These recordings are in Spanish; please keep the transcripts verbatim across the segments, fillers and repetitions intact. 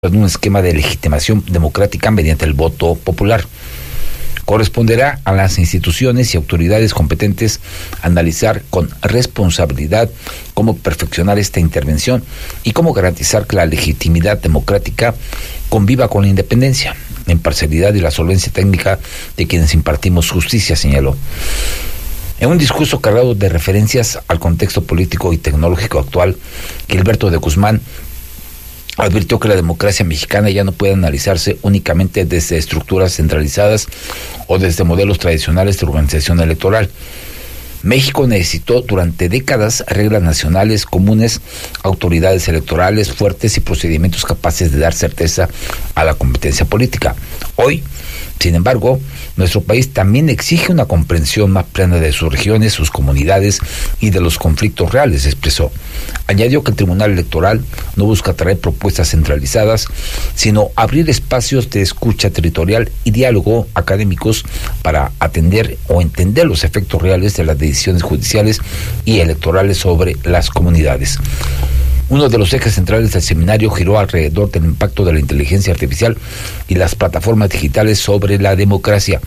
en un esquema de legitimación democrática mediante el voto popular. Corresponderá a las instituciones y autoridades competentes analizar con responsabilidad cómo perfeccionar esta intervención y cómo garantizar que la legitimidad democrática conviva con la independencia, la imparcialidad y la solvencia técnica de quienes impartimos justicia, señaló. En un discurso cargado de referencias al contexto político y tecnológico actual, Gilberto de Guzmán advirtió que la democracia mexicana ya no puede analizarse únicamente desde estructuras centralizadas o desde modelos tradicionales de organización electoral. México necesitó durante décadas reglas nacionales comunes, autoridades electorales fuertes y procedimientos capaces de dar certeza a la competencia política. Hoy, sin embargo, nuestro país también exige una comprensión más plena de sus regiones, sus comunidades y de los conflictos reales, expresó. Añadió que el Tribunal Electoral no busca traer propuestas centralizadas, sino abrir espacios de escucha territorial y diálogo académicos para atender o entender los efectos reales de las decisiones judiciales y electorales sobre las comunidades. Uno de los ejes centrales del seminario giró alrededor del impacto de la inteligencia artificial y las plataformas digitales sobre la democracia.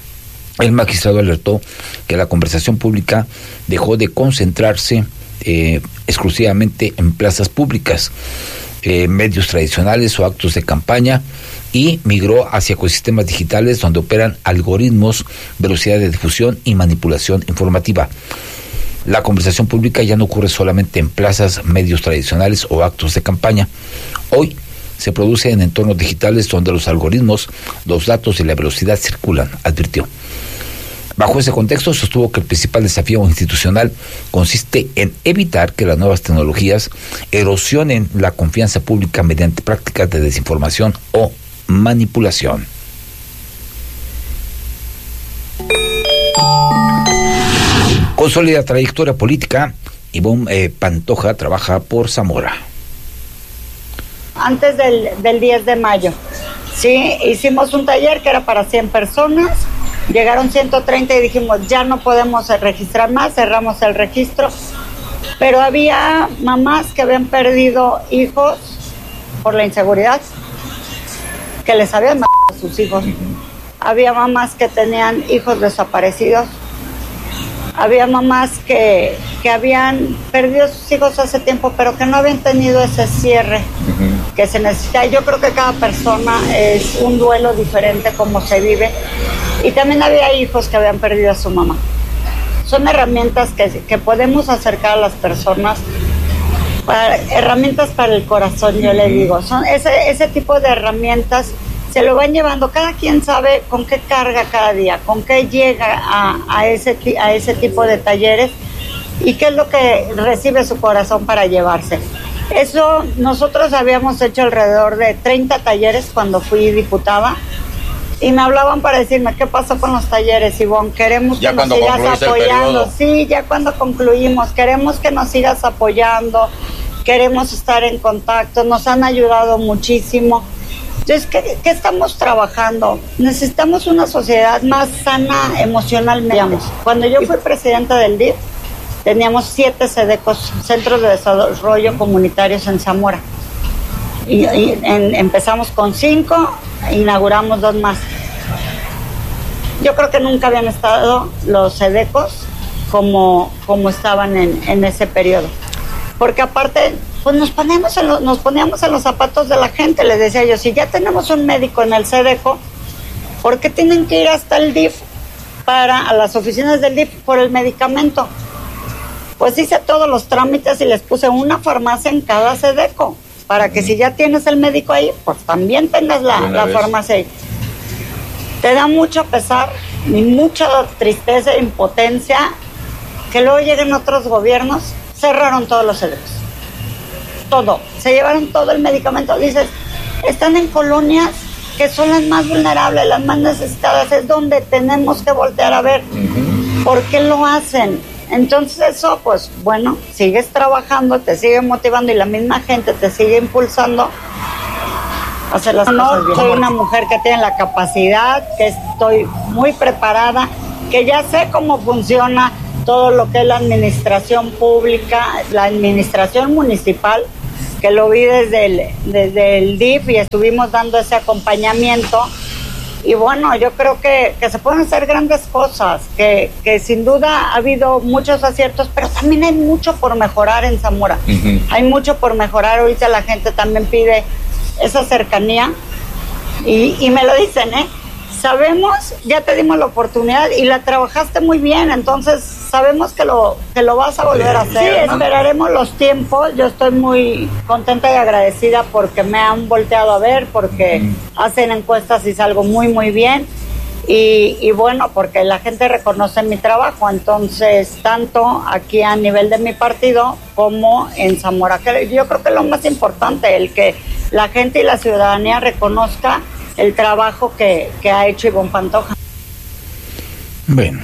El magistrado alertó que la conversación pública dejó de concentrarse eh, exclusivamente en plazas públicas, eh, medios tradicionales o actos de campaña, y migró hacia ecosistemas digitales donde operan algoritmos, velocidad de difusión y manipulación informativa. La conversación pública ya no ocurre solamente en plazas, medios tradicionales o actos de campaña. Hoy se produce en entornos digitales donde los algoritmos, los datos y la velocidad circulan, advirtió. Bajo ese contexto, sostuvo que el principal desafío institucional consiste en evitar que las nuevas tecnologías erosionen la confianza pública mediante prácticas de desinformación o manipulación. Con sólida trayectoria política, Ivonne eh, Pantoja trabaja por Zamora. Antes del, del diez de mayo, sí, hicimos un taller que era para cien personas, llegaron ciento treinta y dijimos, ya no podemos registrar más, cerramos el registro, pero había mamás que habían perdido hijos por la inseguridad, que les habían matado a sus hijos, había mamás que tenían hijos desaparecidos, había mamás que, que habían perdido sus hijos hace tiempo, pero que no habían tenido ese cierre uh-huh. que se necesita. Yo creo que cada persona es un duelo diferente como se vive. Y también había hijos que habían perdido a su mamá. Son herramientas que, que podemos acercar a las personas, para, herramientas para el corazón, yo uh-huh. le digo. Son ese, ese tipo de herramientas se lo van llevando, cada quien sabe con qué carga cada día, con qué llega a, a, ese, a ese tipo de talleres y qué es lo que recibe su corazón para llevarse. Eso nosotros habíamos hecho alrededor de treinta talleres cuando fui diputada y me hablaban para decirme qué pasó con los talleres, Ivonne, queremos que nos sigas apoyando. Sí, ya cuando concluimos, queremos que nos sigas apoyando, queremos estar en contacto, nos han ayudado muchísimo. Entonces, ¿qué, ¿qué estamos trabajando? Necesitamos una sociedad más sana emocionalmente. Cuando yo fui presidenta del D I F, teníamos siete CEDECOS, Centros de Desarrollo Comunitarios en Zamora. Y, y en, empezamos con cinco, inauguramos dos más. Yo creo que nunca habían estado los CEDECOS como, como estaban en, en ese periodo. Porque aparte, pues nos poníamos, en lo, nos poníamos en los zapatos de la gente. Les decía yo, si ya tenemos un médico en el CEDECO, ¿por qué tienen que ir hasta el D I F para, a las oficinas del D I F por el medicamento? Pues hice todos los trámites y les puse una farmacia en cada CEDECO, para que si ya tienes el médico ahí, pues también tengas la, la farmacia ahí. Te da mucho pesar y mucha tristeza e impotencia que luego lleguen otros gobiernos, cerraron todos los CEDECOS. Todo, se llevaron todo el medicamento. Dices, están en colonias que son las más vulnerables, las más necesitadas, es donde tenemos que voltear a ver uh-huh. por qué lo hacen. Entonces eso, pues bueno, sigues trabajando, te sigue motivando y la misma gente te sigue impulsando a hacer las no, cosas bien. Soy una mujer que tiene la capacidad, que estoy muy preparada, que ya sé cómo funciona todo lo que es la administración pública, la administración municipal, que lo vi desde el, desde el D I F y estuvimos dando ese acompañamiento. Y bueno, yo creo que, que se pueden hacer grandes cosas, que, que sin duda ha habido muchos aciertos, pero también hay mucho por mejorar en Zamora. Uh-huh. Hay mucho por mejorar. Ahorita la gente también pide esa cercanía y, y me lo dicen, ¿eh? Sabemos, ya te dimos la oportunidad y la trabajaste muy bien, entonces sabemos que lo que lo vas a volver a hacer. Sí, esperaremos los tiempos. Yo estoy muy contenta y agradecida porque me han volteado a ver, porque mm. hacen encuestas y salgo muy, muy bien. Y, y bueno, porque la gente reconoce mi trabajo, entonces tanto aquí a nivel de mi partido como en Zamora, que yo creo que es lo más importante, el que la gente y la ciudadanía reconozca el trabajo que, que ha hecho Ivonne Pantoja. Bueno.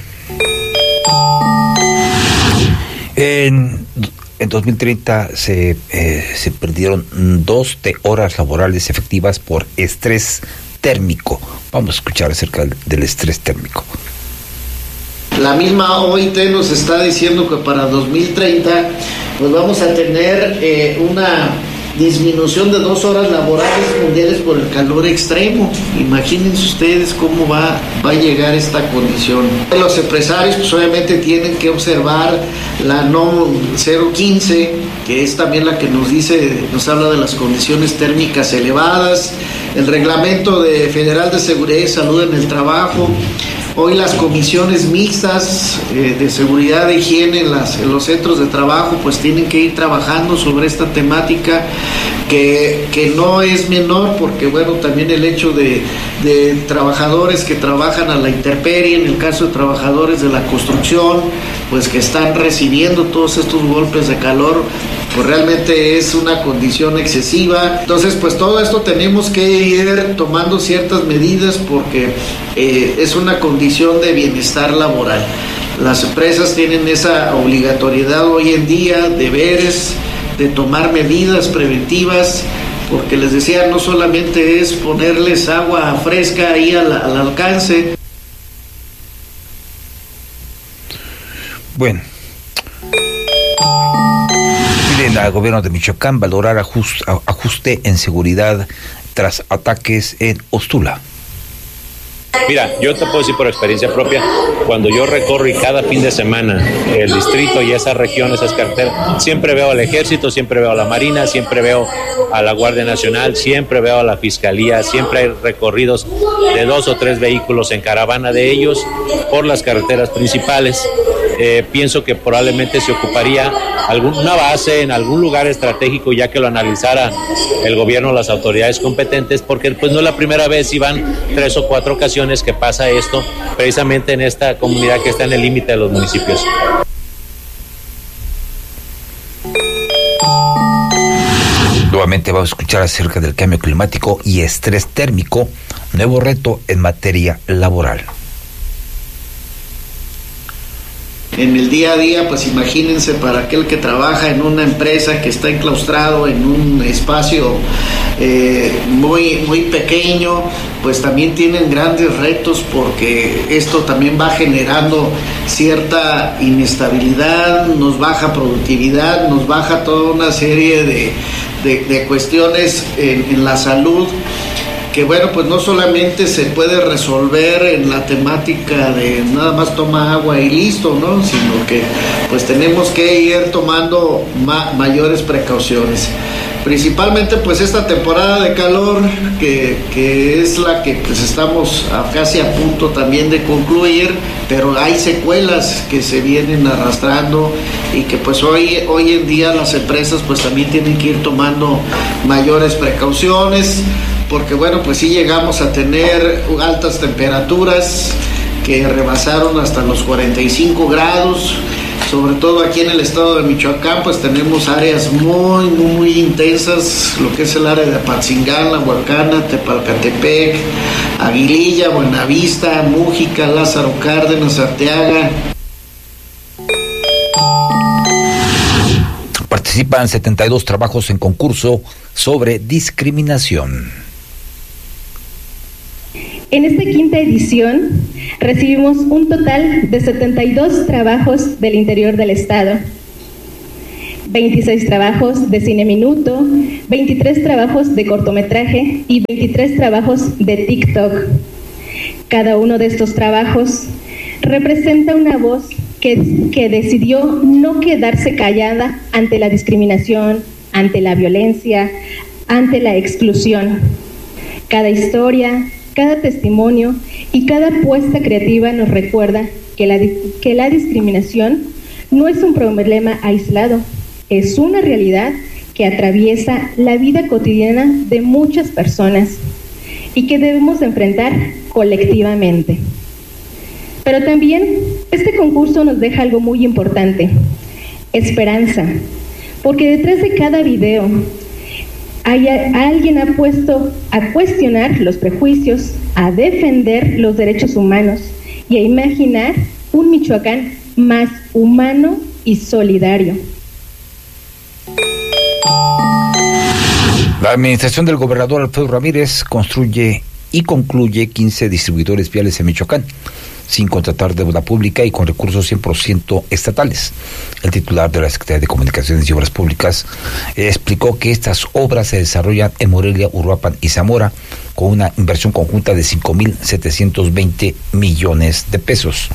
En, en dos mil treinta se, eh, se perdieron doce horas laborales efectivas por estrés térmico. Vamos a escuchar acerca del, del estrés térmico. La misma O I T nos está diciendo que para dos mil treinta pues vamos a tener eh, una disminución de dos horas laborales mundiales por el calor extremo. Imagínense ustedes cómo va, va a llegar esta condición. Los empresarios pues obviamente tienen que observar la NOM cero quince, que es también la que nos dice, nos habla de las condiciones térmicas elevadas, el reglamento de Federal de Seguridad y Salud en el Trabajo. Hoy las comisiones mixtas eh, de seguridad e higiene en, las, en los centros de trabajo pues tienen que ir trabajando sobre esta temática que, que no es menor, porque bueno, también el hecho de, de trabajadores que trabajan a la intemperie, en el caso de trabajadores de la construcción, pues que están recibiendo todos estos golpes de calor, pues realmente es una condición excesiva. Entonces pues todo esto tenemos que ir tomando ciertas medidas porque eh, es una condición de bienestar laboral. Las empresas tienen esa obligatoriedad hoy en día, deberes de tomar medidas preventivas, porque les decía, no solamente es ponerles agua fresca ahí al, al alcance. Bueno, piden al gobierno de Michoacán valorar ajuste, ajuste en seguridad tras ataques en Ostula. Mira, yo te puedo decir por experiencia propia, cuando yo recorro y cada fin de semana el distrito y esa región, esas carreteras, siempre veo al ejército, siempre veo a la marina, siempre veo a la Guardia Nacional, siempre veo a la fiscalía, siempre hay recorridos de dos o tres vehículos en caravana de ellos por las carreteras principales. Eh, pienso que probablemente se ocuparía alguna base en algún lugar estratégico, ya que lo analizara el gobierno, las autoridades competentes, porque pues no es la primera vez, y van tres o cuatro ocasiones que pasa esto, precisamente en esta comunidad que está en el límite de los municipios. Nuevamente vamos a escuchar acerca del cambio climático y estrés térmico, nuevo reto en materia laboral. En el día a día, pues imagínense, para aquel que trabaja en una empresa que está enclaustrado en un espacio eh, muy, muy pequeño, pues también tienen grandes retos, porque esto también va generando cierta inestabilidad, nos baja productividad, nos baja toda una serie de, de, de cuestiones en, en la salud, que bueno, pues no solamente se puede resolver en la temática de nada más toma agua y listo, ¿no? Sino que pues tenemos que ir tomando ma- mayores precauciones. Principalmente pues esta temporada de calor que, que es la que pues estamos a, casi a punto también de concluir, pero hay secuelas que se vienen arrastrando y que pues hoy, hoy en día las empresas pues también tienen que ir tomando mayores precauciones, porque bueno, pues sí llegamos a tener altas temperaturas que rebasaron hasta los cuarenta y cinco grados, sobre todo aquí en el estado de Michoacán, pues tenemos áreas muy, muy, muy intensas, lo que es el área de Apatzingán, La Huacana, Tepalcatepec, Aguililla, Buenavista, Mújica, Lázaro Cárdenas, Arteaga. Participan setenta y dos trabajos en concurso sobre discriminación. En esta quinta edición recibimos un total de setenta y dos trabajos del interior del estado. veintiséis trabajos de cine minuto, veintitrés trabajos de cortometraje y veintitrés trabajos de TikTok. Cada uno de estos trabajos representa una voz que, que decidió no quedarse callada ante la discriminación, ante la violencia, ante la exclusión. Cada historia, cada testimonio y cada apuesta creativa nos recuerda que la, que la discriminación no es un problema aislado, es una realidad que atraviesa la vida cotidiana de muchas personas y que debemos enfrentar colectivamente. Pero también este concurso nos deja algo muy importante, esperanza, porque detrás de cada video hay, alguien ha puesto a cuestionar los prejuicios, a defender los derechos humanos y a imaginar un Michoacán más humano y solidario. La administración del gobernador Alfredo Ramírez construye y concluye quince distribuidores viales en Michoacán, sin contratar deuda pública y con recursos cien por ciento estatales. El titular de la Secretaría de Comunicaciones y Obras Públicas eh, explicó que estas obras se desarrollan en Morelia, Uruapan y Zamora, con una inversión conjunta de cinco mil setecientos veinte millones de pesos.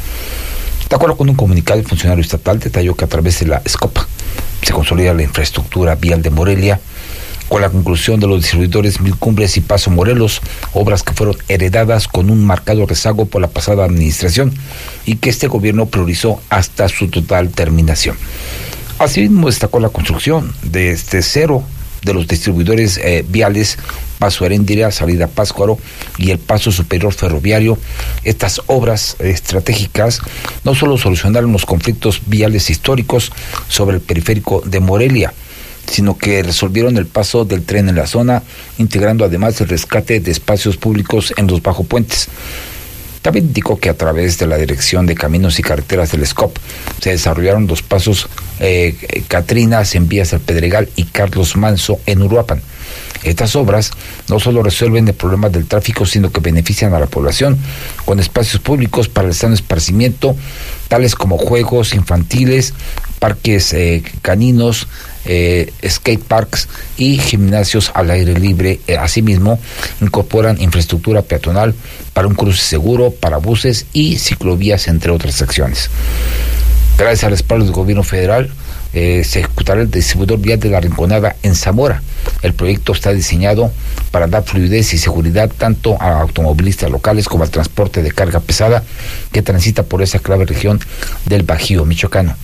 De acuerdo con un comunicado, el funcionario estatal detalló que a través de la SCOPA se consolida la infraestructura vial de Morelia, con la conclusión de los distribuidores Mil Cumbres y Paso Morelos, obras que fueron heredadas con un marcado rezago por la pasada administración y que este gobierno priorizó hasta su total terminación. Asimismo, destacó la construcción desde cero de los distribuidores eh, viales Paso Heréndira, Salida Pátzcuaro y el Paso Superior Ferroviario. Estas obras estratégicas no solo solucionaron los conflictos viales históricos sobre el periférico de Morelia, sino que resolvieron el paso del tren en la zona, integrando además el rescate de espacios públicos en los bajopuentes. También indicó que a través de la Dirección de Caminos y Carreteras del SCOP se desarrollaron los pasos eh, Catrinas en Vías del Pedregal y Carlos Manso en Uruapan. Estas obras no solo resuelven el problema del tráfico, sino que benefician a la población con espacios públicos para el sano esparcimiento, tales como juegos infantiles, parques eh, caninos, eh, skate parks y gimnasios al aire libre. Eh, asimismo, incorporan infraestructura peatonal para un cruce seguro, para buses y ciclovías, entre otras acciones. Gracias al respaldo del gobierno federal, Eh, se ejecutará el distribuidor vial de La Rinconada en Zamora. El proyecto está diseñado para dar fluidez y seguridad tanto a automovilistas locales como al transporte de carga pesada que transita por esa clave región del Bajío michoacano.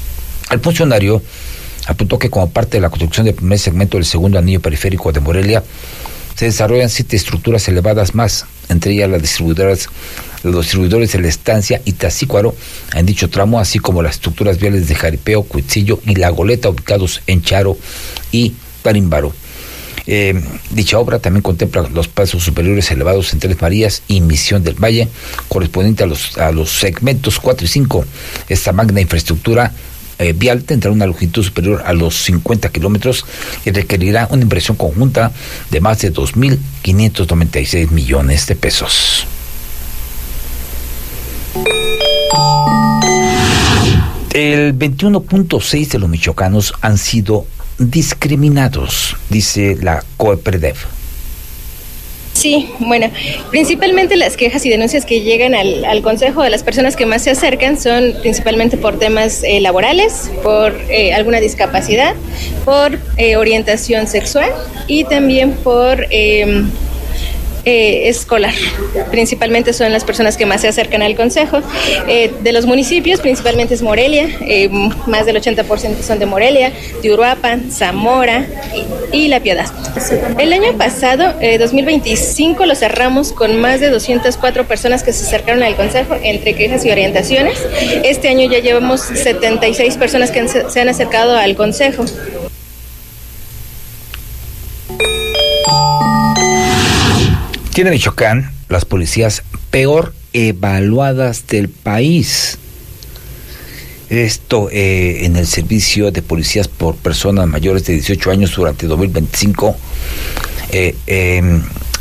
El funcionario apuntó que como parte de la construcción del primer segmento del segundo anillo periférico de Morelia, se desarrollan siete estructuras elevadas más, entre ellas las distribuidoras, los distribuidores de La Estancia y Tacícuaro en dicho tramo, así como las estructuras viales de Jaripeo, Cuitzillo y La Goleta, ubicados en Charo y Tarímbaro. Eh, dicha obra también contempla los pasos superiores elevados en Tres Marías y Misión del Valle, correspondiente a los, a los segmentos cuatro y cinco. Esta magna infraestructura Eh, vial tendrá una longitud superior a los cincuenta kilómetros y requerirá una inversión conjunta de más de dos mil quinientos noventa y seis millones de pesos. El veintiuno punto seis de los michoacanos han sido discriminados, dice la COEPREDEV. Sí, bueno, principalmente las quejas y denuncias que llegan al, al Consejo de las personas que más se acercan son principalmente por temas eh, laborales, por eh, alguna discapacidad, por eh, orientación sexual y también por eh, eh, escolar. Principalmente son las personas que más se acercan al Consejo. Eh, de los municipios, principalmente es Morelia, eh, más del ochenta por ciento son de Morelia, de Uruapan, Zamora y, y La Piedad. El año pasado, eh, dos mil veinticinco, lo cerramos con más de doscientas cuatro personas que se acercaron al Consejo entre quejas y orientaciones. Este año ya llevamos setenta y seis personas que han, se han acercado al Consejo. Tiene Michoacán las policías peor evaluadas del país. Esto eh, en el servicio de policías por personas mayores de dieciocho años durante dos mil veinticinco. Eh, eh,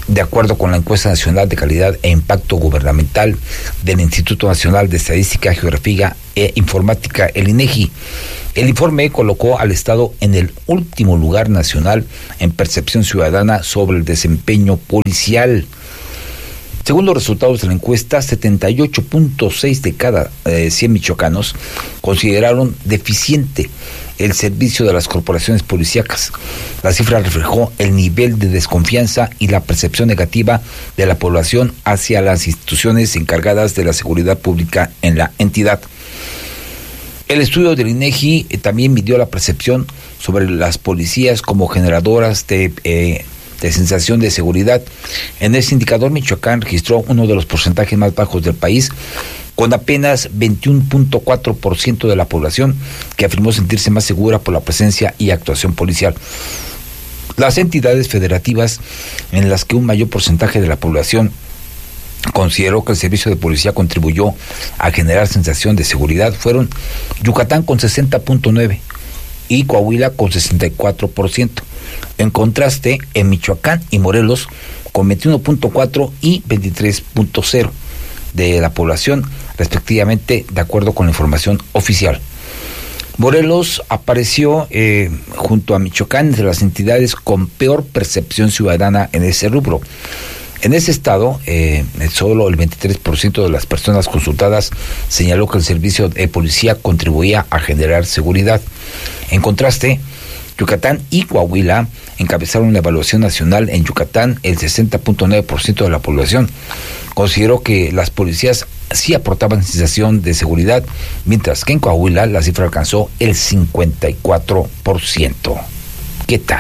De acuerdo con la encuesta nacional de calidad e impacto gubernamental del Instituto Nacional de Estadística, Geografía e Informática, el INEGI, el informe colocó al Estado en el último lugar nacional en percepción ciudadana sobre el desempeño policial. Según los resultados de la encuesta, setenta y ocho punto seis de cada eh, cien michoacanos consideraron deficiente el servicio de las corporaciones policíacas. La cifra reflejó el nivel de desconfianza y la percepción negativa de la población hacia las instituciones encargadas de la seguridad pública en la entidad. El estudio del INEGI eh, también midió la percepción sobre las policías como generadoras de eh, de sensación de seguridad. En ese indicador, Michoacán registró uno de los porcentajes más bajos del país, con apenas veintiuno punto cuatro por ciento de la población que afirmó sentirse más segura por la presencia y actuación policial. Las entidades federativas en las que un mayor porcentaje de la población consideró que el servicio de policía contribuyó a generar sensación de seguridad fueron Yucatán con sesenta punto nueve por ciento y Coahuila con sesenta y cuatro por ciento. En contraste, en Michoacán y Morelos con veintiuno punto cuatro y veintitrés punto cero de la población, respectivamente, de acuerdo con la información oficial. Morelos apareció eh, junto a Michoacán entre las entidades con peor percepción ciudadana en ese rubro. En ese estado, eh, solo el veintitrés por ciento de las personas consultadas señaló que el servicio de policía contribuía a generar seguridad. En contraste, Yucatán y Coahuila encabezaron la evaluación nacional. En Yucatán, el sesenta punto nueve por ciento de la población consideró que las policías sí aportaban sensación de seguridad, mientras que en Coahuila la cifra alcanzó el cincuenta y cuatro por ciento. ¿Qué tal?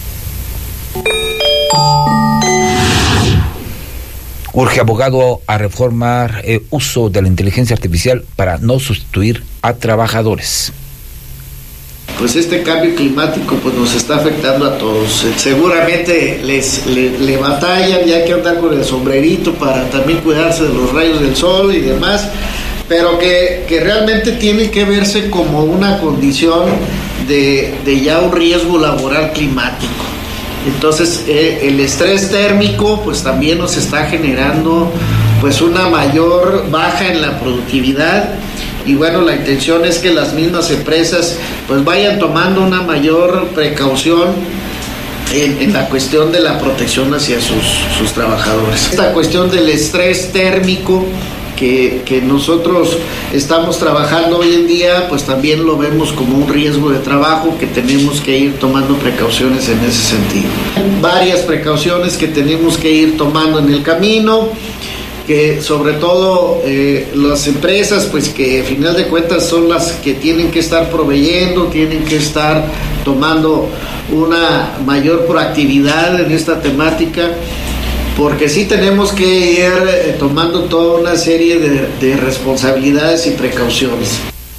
Urge abogado a reformar el uso de la inteligencia artificial para no sustituir a trabajadores. Pues este cambio climático pues nos está afectando a todos. Seguramente les le, le batallan, ya hay que andar con el sombrerito para también cuidarse de los rayos del sol y demás, pero que, que realmente tiene que verse como una condición de, de ya un riesgo laboral climático. Entonces eh, el estrés térmico pues también nos está generando pues una mayor baja en la productividad, y bueno, la intención es que las mismas empresas pues vayan tomando una mayor precaución en, en la cuestión de la protección hacia sus, sus trabajadores. Esta cuestión del estrés térmico que, que nosotros estamos trabajando hoy en día, pues también lo vemos como un riesgo de trabajo que tenemos que ir tomando precauciones en ese sentido. Varias precauciones que tenemos que ir tomando en el camino, que sobre todo eh, las empresas, pues que al final de cuentas son las que tienen que estar proveyendo, tienen que estar tomando una mayor proactividad en esta temática, porque sí tenemos que ir eh, tomando toda una serie de, de responsabilidades y precauciones.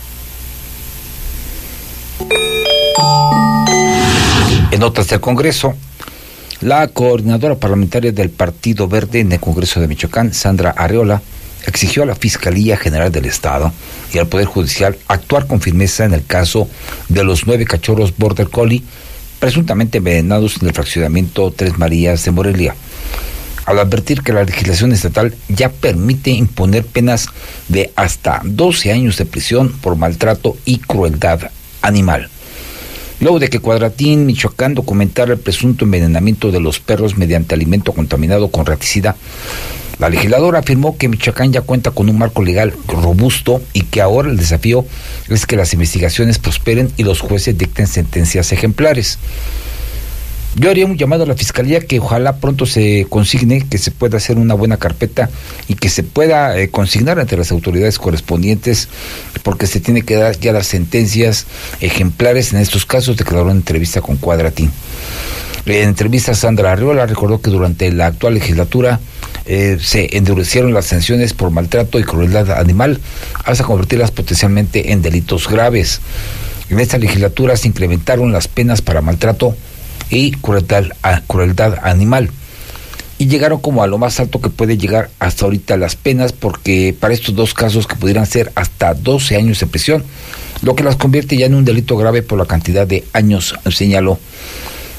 En notas del Congreso, la coordinadora parlamentaria del Partido Verde en el Congreso de Michoacán, Sandra Arreola, exigió a la Fiscalía General del Estado y al Poder Judicial actuar con firmeza en el caso de los nueve cachorros Border Collie presuntamente envenenados en el fraccionamiento Tres Marías de Morelia, al advertir que la legislación estatal ya permite imponer penas de hasta doce años de prisión por maltrato y crueldad animal. Luego de que Cuadratín, Michoacán, documentara el presunto envenenamiento de los perros mediante alimento contaminado con raticida, la legisladora afirmó que Michoacán ya cuenta con un marco legal robusto y que ahora el desafío es que las investigaciones prosperen y los jueces dicten sentencias ejemplares. Yo haría un llamado a la Fiscalía que ojalá pronto se consigne, que se pueda hacer una buena carpeta y que se pueda eh, consignar ante las autoridades correspondientes, porque se tiene que dar, ya dar sentencias ejemplares en estos casos, declaró en entrevista con Cuadratín. En entrevista, Sandra Arreola recordó que durante la actual legislatura eh, se endurecieron las sanciones por maltrato y crueldad animal hasta convertirlas potencialmente en delitos graves. En esta legislatura se incrementaron las penas para maltrato y crueldad, a, crueldad animal, y llegaron como a lo más alto que puede llegar hasta ahorita las penas, porque para estos dos casos que pudieran ser hasta doce años de prisión, lo que las convierte ya en un delito grave por la cantidad de años, señaló.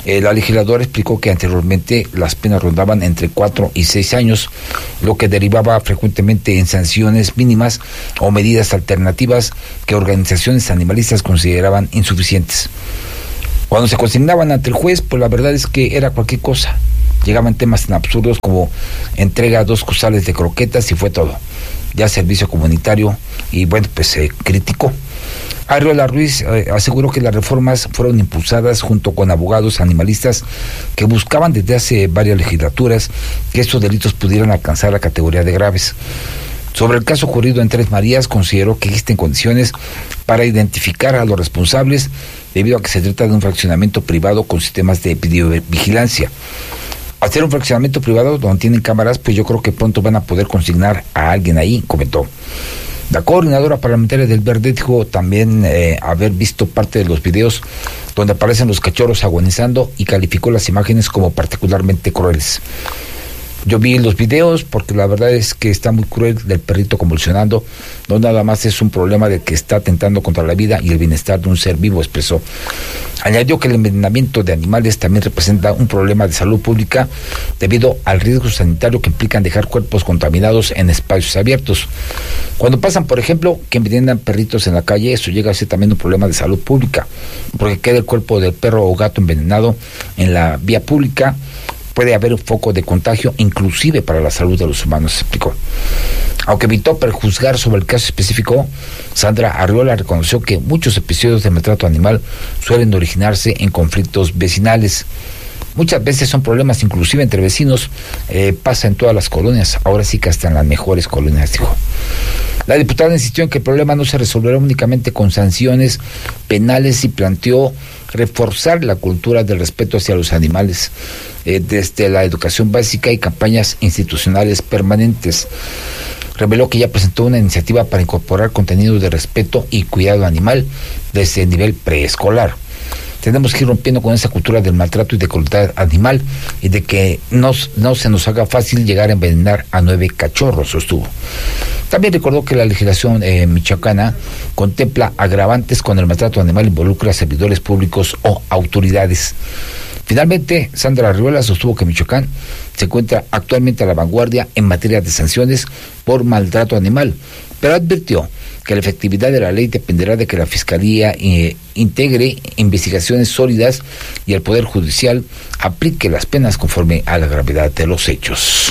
Eh, la legisladora explicó que anteriormente las penas rondaban entre cuatro y seis años, lo que derivaba frecuentemente en sanciones mínimas o medidas alternativas que organizaciones animalistas consideraban insuficientes. Cuando se consignaban ante el juez, pues la verdad es que era cualquier cosa. Llegaban temas tan absurdos como entrega dos costales de croquetas y fue todo. Ya servicio comunitario, y bueno, pues se eh, criticó. Arriola Ruiz eh, aseguró que las reformas fueron impulsadas junto con abogados animalistas que buscaban desde hace varias legislaturas que estos delitos pudieran alcanzar la categoría de graves. Sobre el caso ocurrido en Tres Marías, consideró que existen condiciones para identificar a los responsables debido a que se trata de un fraccionamiento privado con sistemas de videovigilancia. Al ser un fraccionamiento privado donde tienen cámaras, pues yo creo que pronto van a poder consignar a alguien ahí, comentó. La coordinadora parlamentaria del Verde dijo también eh, haber visto parte de los videos donde aparecen los cachorros agonizando y calificó las imágenes como particularmente crueles. Yo vi los videos porque la verdad es que está muy cruel del perrito convulsionando, no nada más es un problema de que está atentando contra la vida y el bienestar de un ser vivo, expresó. Añadió que el envenenamiento de animales también representa un problema de salud pública debido al riesgo sanitario que implican dejar cuerpos contaminados en espacios abiertos. Cuando pasan, por ejemplo, que envenenan perritos en la calle, eso llega a ser también un problema de salud pública, porque queda el cuerpo del perro o gato envenenado en la vía pública. Puede haber un foco de contagio, inclusive para la salud de los humanos, explicó. Aunque evitó prejuzgar sobre el caso específico, Sandra Arriola reconoció que muchos episodios de maltrato animal suelen originarse en conflictos vecinales. Muchas veces son problemas inclusive entre vecinos, eh, pasa en todas las colonias, ahora sí que hasta en las mejores colonias, dijo. La diputada insistió en que el problema no se resolverá únicamente con sanciones penales y planteó reforzar la cultura del respeto hacia los animales, eh, desde la educación básica y campañas institucionales permanentes. Reveló que ya presentó una iniciativa para incorporar contenidos de respeto y cuidado animal desde el nivel preescolar. Tenemos que ir rompiendo con esa cultura del maltrato y de crueldad animal y de que no, no se nos haga fácil llegar a envenenar a nueve cachorros, sostuvo. También recordó que la legislación eh, michoacana contempla agravantes cuando el maltrato animal involucra a servidores públicos o autoridades. Finalmente, Sandra Arriola sostuvo que Michoacán se encuentra actualmente a la vanguardia en materia de sanciones por maltrato animal, pero advirtió que la efectividad de la ley dependerá de que la Fiscalía eh, integre investigaciones sólidas y el Poder Judicial aplique las penas conforme a la gravedad de los hechos.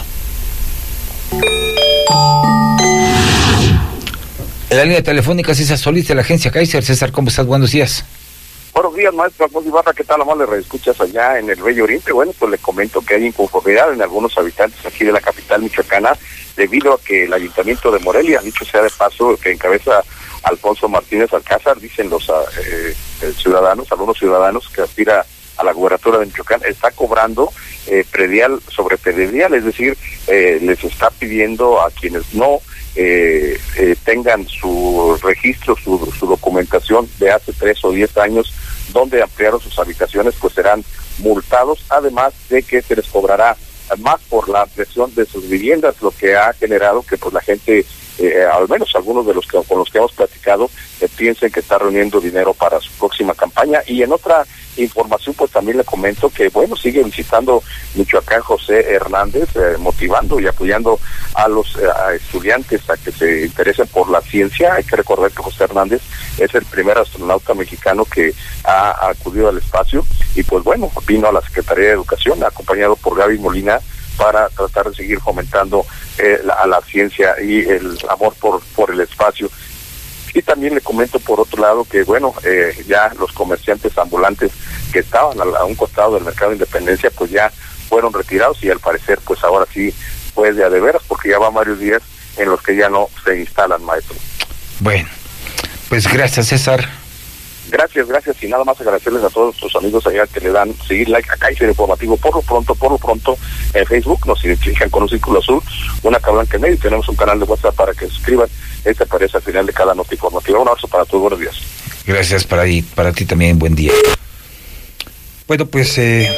En la línea telefónica, César Solís de la agencia Kaiser. César, ¿cómo estás? Buenos días. Buenos días, maestro Alfonso Ibarra, ¿qué tal, amable reescuchas allá en el Bello Oriente? Bueno, pues le comento que hay inconformidad en algunos habitantes aquí de la capital michoacana debido a que el Ayuntamiento de Morelia, dicho sea de paso, que encabeza Alfonso Martínez Alcázar, dicen los eh, ciudadanos, algunos ciudadanos que aspira a la gubernatura de Michoacán, está cobrando eh, predial sobre predial, es decir, eh, les está pidiendo a quienes no eh, eh, tengan su registro, su, su documentación de hace tres o diez años, donde ampliaron sus habitaciones, pues serán multados, además de que se les cobrará más por la ampliación de sus viviendas, lo que ha generado que pues la gente, eh, al menos algunos de los que con los que hemos platicado, eh, piensen que está reuniendo dinero para su próxima campaña. Y en otra información, pues también le comento que, bueno, sigue visitando Michoacán José Hernández, eh, motivando y apoyando a los eh, a estudiantes a que se interesen por la ciencia. Hay que recordar que José Hernández es el primer astronauta mexicano que ha acudido al espacio y, pues bueno, vino a la Secretaría de Educación, acompañado por Gaby Molina, para tratar de seguir fomentando eh, la, a la ciencia y el amor por, por el espacio. Y también le comento por otro lado que, bueno, eh, ya los comerciantes ambulantes que estaban a, a un costado del Mercado de Independencia, pues ya fueron retirados y al parecer, pues ahora sí, pues de a de veras, porque ya van varios días en los que ya no se instalan, maestro. Bueno, pues gracias, César. Gracias, gracias, y nada más agradecerles a todos nuestros amigos allá que le dan seguir like a Kaiser Informativo. Por lo pronto, por lo pronto, en Facebook nos identifican con un círculo azul, una blanca en medio, y tenemos un canal de WhatsApp para que se suscriban. Este aparece al final de cada nota informativa. Un abrazo para todos, buenos días. Gracias para ti, para ti también, buen día. Bueno, pues eh,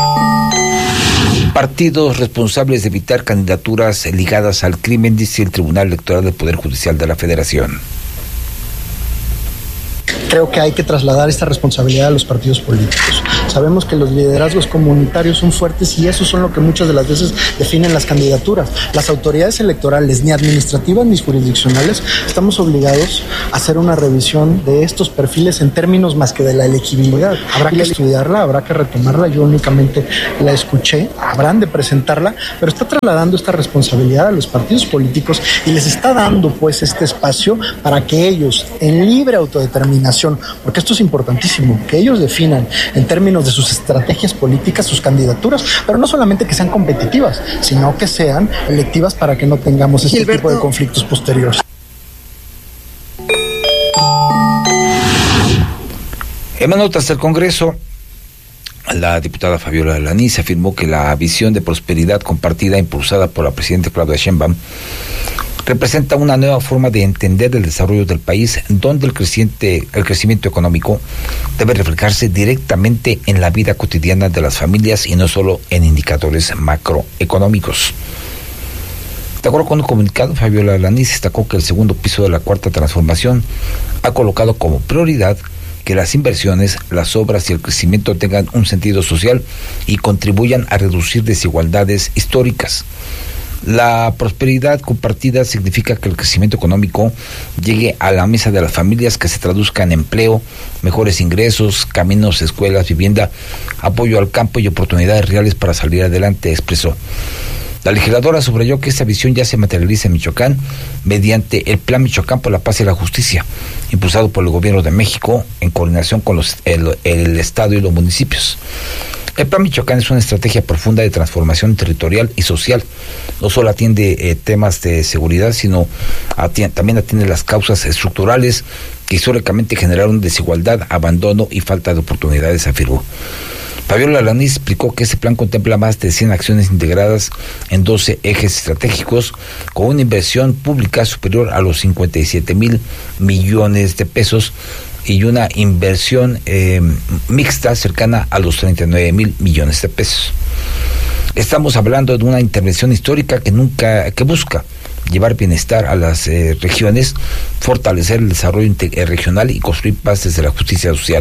partidos responsables de evitar candidaturas ligadas al crimen, dice el Tribunal Electoral del Poder Judicial de la Federación. Creo que hay que trasladar esta responsabilidad a los partidos políticos. Sabemos que los liderazgos comunitarios son fuertes y esos son lo que muchas de las veces definen las candidaturas. Las autoridades electorales, ni administrativas ni jurisdiccionales, estamos obligados a hacer una revisión de estos perfiles en términos más que de la elegibilidad. Habrá que estudiarla, habrá que retomarla. Yo únicamente la escuché, habrán de presentarla, pero está trasladando esta responsabilidad a los partidos políticos y les está dando pues este espacio para que ellos, en libre autodeterminación, porque esto es importantísimo, que ellos definan en términos de sus estrategias políticas, sus candidaturas, pero no solamente que sean competitivas, sino que sean electivas para que no tengamos este Gilberto. tipo de conflictos posteriores. En notas del Congreso, la diputada Fabiola Alanís afirmó que la visión de prosperidad compartida impulsada por la presidenta Claudia Sheinbaum representa una nueva forma de entender el desarrollo del país, donde el creciente, el crecimiento económico debe reflejarse directamente en la vida cotidiana de las familias y no solo en indicadores macroeconómicos. De acuerdo con un comunicado, Fabiola Alanís destacó que el segundo piso de la Cuarta Transformación ha colocado como prioridad que las inversiones, las obras y el crecimiento tengan un sentido social y contribuyan a reducir desigualdades históricas. La prosperidad compartida significa que el crecimiento económico llegue a la mesa de las familias, que se traduzca en empleo, mejores ingresos, caminos, escuelas, vivienda, apoyo al campo y oportunidades reales para salir adelante, expresó. La legisladora subrayó que esta visión ya se materializa en Michoacán mediante el Plan Michoacán por la Paz y la Justicia, impulsado por el Gobierno de México en coordinación con los, el, el Estado y los municipios. El Plan Michoacán es una estrategia profunda de transformación territorial y social. No solo atiende eh, temas de seguridad, sino atiende, también atiende las causas estructurales que históricamente generaron desigualdad, abandono y falta de oportunidades, afirmó. Fabiola Alanís explicó que este plan contempla más de cien acciones integradas en doce ejes estratégicos, con una inversión pública superior a los cincuenta y siete mil millones de pesos y una inversión eh, mixta cercana a los treinta y nueve mil millones de pesos. Estamos hablando de una intervención histórica que nunca, que busca llevar bienestar a las eh, regiones, fortalecer el desarrollo regional y construir paz desde la justicia social.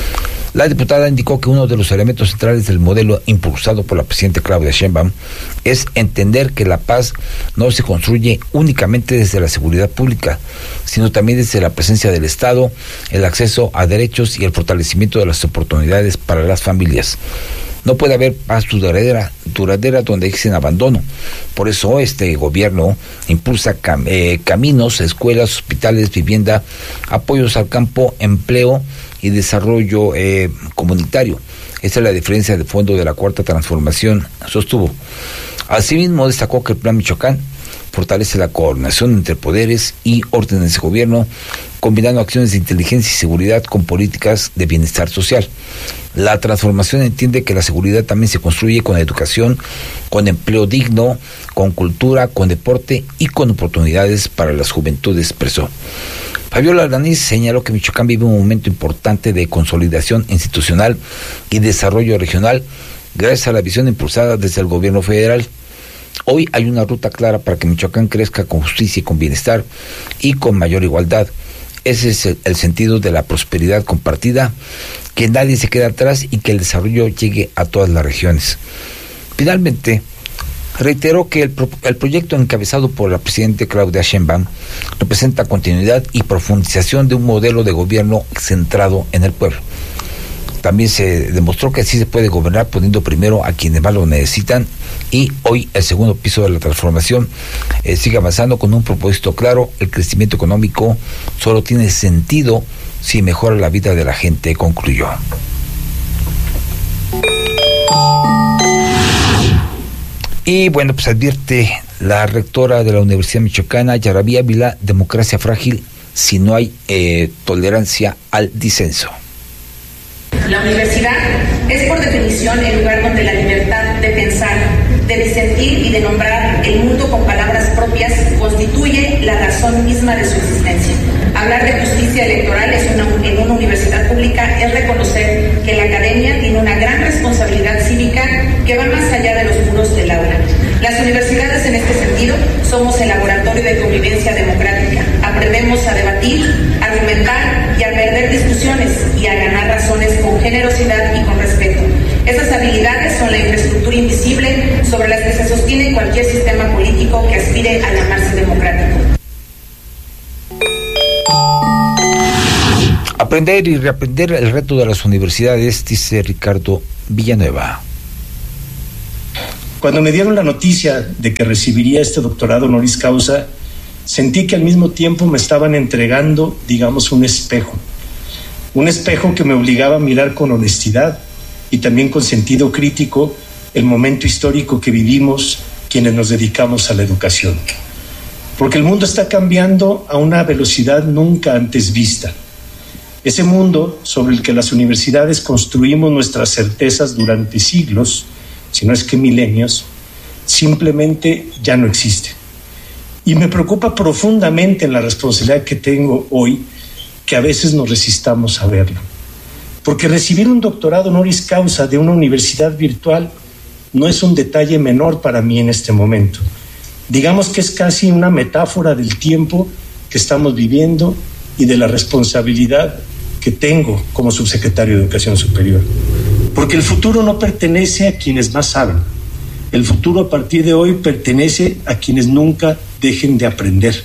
La diputada indicó que uno de los elementos centrales del modelo impulsado por la presidenta Claudia Sheinbaum es entender que la paz no se construye únicamente desde la seguridad pública, sino también desde la presencia del Estado, el acceso a derechos y el fortalecimiento de las oportunidades para las familias. No puede haber paz duradera, duradera donde existe abandono. Por eso este gobierno impulsa cam, eh, caminos, escuelas, hospitales, vivienda, apoyos al campo, empleo y desarrollo eh, comunitario. Esa es la diferencia de fondo de la Cuarta Transformación, sostuvo. Asimismo, destacó que el Plan Michoacán fortalece la coordinación entre poderes y órdenes de gobierno, combinando acciones de inteligencia y seguridad con políticas de bienestar social. La transformación entiende que la seguridad también se construye con educación, con empleo digno, con cultura, con deporte y con oportunidades para las juventudes, expresó. Fabiola Alanís señaló que Michoacán vive un momento importante de consolidación institucional y desarrollo regional gracias a la visión impulsada desde el gobierno federal. Hoy hay una ruta clara para que Michoacán crezca con justicia y con bienestar y con mayor igualdad. Ese es el, el sentido de la prosperidad compartida, que nadie se quede atrás y que el desarrollo llegue a todas las regiones. Finalmente, reiteró que el, pro, el proyecto encabezado por la presidenta Claudia Sheinbaum representa continuidad y profundización de un modelo de gobierno centrado en el pueblo. También se demostró que así se puede gobernar poniendo primero a quienes más lo necesitan, y hoy el segundo piso de la transformación eh, sigue avanzando con un propósito claro: el crecimiento económico solo tiene sentido si mejora la vida de la gente, concluyó. Y bueno, pues advierte la rectora de la Universidad Michoacana, Yarabí Ávila: democracia frágil si no hay eh, tolerancia al disenso. La universidad es por definición el lugar donde la libertad de pensar, de disentir y de nombrar el mundo con palabras propias constituye la razón misma de su existencia. Hablar de justicia electoral es una, en una universidad pública es reconocer que la academia tiene una gran responsabilidad cívica que va más allá de los muros del aula. Las universidades en este sentido somos el laboratorio de convivencia democrática. Aprendemos a debatir, argumentar y a perder perder discusiones y a ganar razones con generosidad y con respeto. Esas habilidades son la infraestructura invisible sobre las que se sostiene cualquier sistema político que aspire a llamarse democrático. Aprender y reaprender el reto de las universidades, dice Ricardo Villanueva. Cuando me dieron la noticia de que recibiría este doctorado honoris causa, sentí que al mismo tiempo me estaban entregando, digamos, un espejo. Un espejo que me obligaba a mirar con honestidad y también con sentido crítico el momento histórico que vivimos quienes nos dedicamos a la educación. Porque el mundo está cambiando a una velocidad nunca antes vista. Ese mundo sobre el que las universidades construimos nuestras certezas durante siglos, si no es que milenios, simplemente ya no existe. Y me preocupa profundamente en la responsabilidad que tengo hoy, que a veces nos resistamos a verlo. Porque recibir un doctorado honoris causa de una universidad virtual no es un detalle menor para mí en este momento. Digamos que es casi una metáfora del tiempo que estamos viviendo y de la responsabilidad que tengo como subsecretario de Educación Superior. Porque el futuro no pertenece a quienes más saben. El futuro a partir de hoy pertenece a quienes nunca dejen de aprender.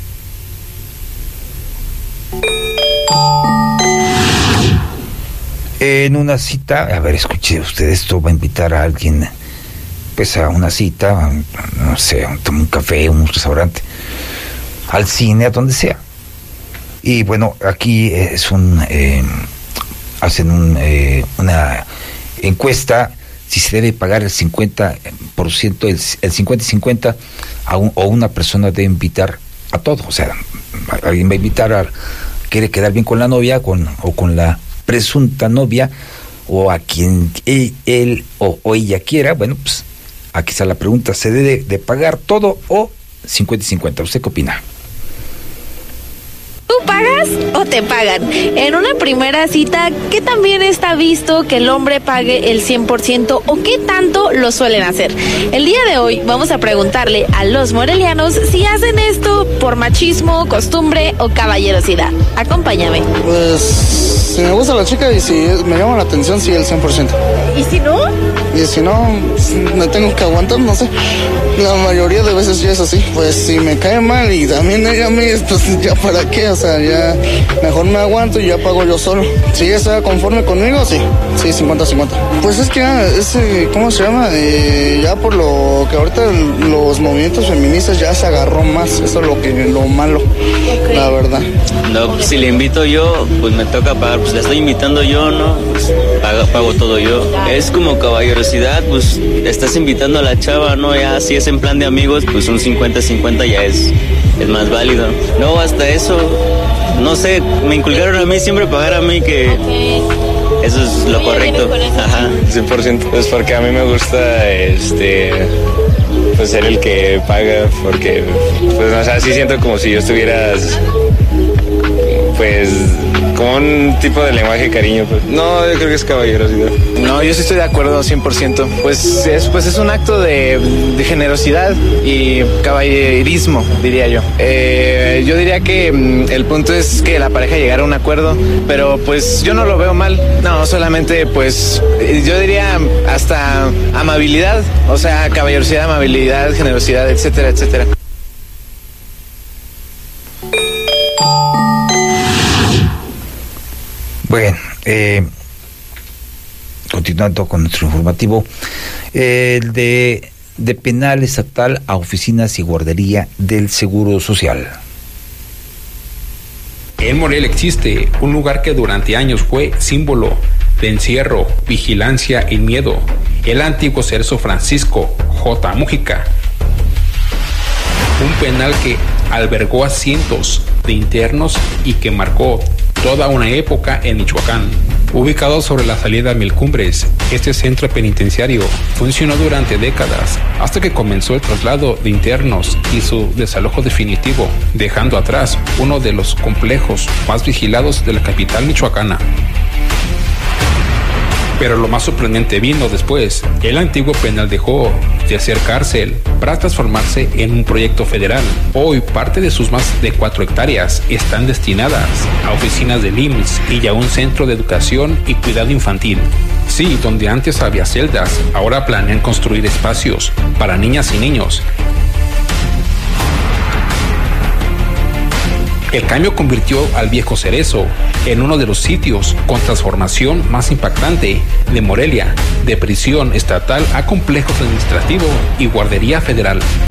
En una cita, a ver, escuche usted esto, va a invitar a alguien, pues a una cita, no sé, a un café, un restaurante, al cine, a donde sea. Y bueno, aquí es un, eh, hacen un, eh, una encuesta si se debe pagar el cincuenta por ciento, el, el cincuenta y cincuenta, a un, o una persona debe invitar a todo. O sea, alguien va a invitar a, quiere quedar bien con la novia con, o con la presunta novia, o a quien él, él o, o ella quiera. Bueno, pues aquí está la pregunta, ¿se debe de pagar todo o cincuenta y cincuenta? ¿Usted qué opina? ¿Tú pagas o te pagan? En una primera cita, ¿qué también está visto que el hombre pague el cien por ciento o qué tanto lo suelen hacer? El día de hoy vamos a preguntarle a los morelianos si hacen esto por machismo, costumbre o caballerosidad. Acompáñame. Pues si me gusta la chica y si me llama la atención, sí, el cien por ciento. ¿Y si no? Y si no, me tengo que aguantar, no sé. La mayoría de veces ya es así. Pues si me cae mal y también ella a mí, pues ya para qué, o sea, ya mejor me aguanto y ya pago yo solo. Si ella está conforme conmigo, sí, sí, cincuenta cincuenta. Pues es que ya, ese, ¿cómo se llama? Eh, ya por lo que ahorita los movimientos feministas ya se agarró más, eso es lo que lo malo, okay. La verdad. No, pues, si le invito yo, pues me toca pagar, pues la estoy invitando yo, ¿no? Pues pago, pago todo yo. Es como caballerosidad, pues estás invitando a la chava, ¿no? Ya si es en plan de amigos, pues un cincuenta cincuenta ya es, es más válido. No, hasta eso, no sé, me inculcaron a mí siempre pagar a mí, que okay. Eso es lo correcto. Ajá. cien por ciento, pues porque a mí me gusta este pues ser el que paga, porque pues o sea, sí siento como si yo estuviera pues como un tipo de lenguaje de cariño, pues. No, yo creo que es caballerosidad. No, yo sí estoy de acuerdo cien por ciento. Pues es, pues es un acto de, de generosidad y caballerismo, diría yo. Eh, yo diría que mm, el punto es que la pareja llegara a un acuerdo, pero pues yo no lo veo mal. No, solamente pues yo diría hasta amabilidad, o sea, caballerosidad, amabilidad, generosidad, etcétera, etcétera. Bueno, eh, continuando con nuestro informativo, eh, el de, de penal estatal a oficinas y guardería del Seguro Social. En Morelia existe un lugar que durante años fue símbolo de encierro, vigilancia y miedo, el antiguo Cerso Francisco J. Mújica, un penal que albergó a cientos de internos y que marcó toda una época en Michoacán. Ubicado sobre la salida a Mil Cumbres, este centro penitenciario funcionó durante décadas hasta que comenzó el traslado de internos y su desalojo definitivo, dejando atrás uno de los complejos más vigilados de la capital michoacana. Pero lo más sorprendente vino después. El antiguo penal dejó de ser cárcel para transformarse en un proyecto federal. Hoy parte de sus más de cuatro hectáreas están destinadas a oficinas del I M S S y a un centro de educación y cuidado infantil. Sí, donde antes había celdas, ahora planean construir espacios para niñas y niños. El cambio convirtió al Viejo Cerezo en uno de los sitios con transformación más impactante de Morelia, de prisión estatal a complejos administrativo y guardería federal.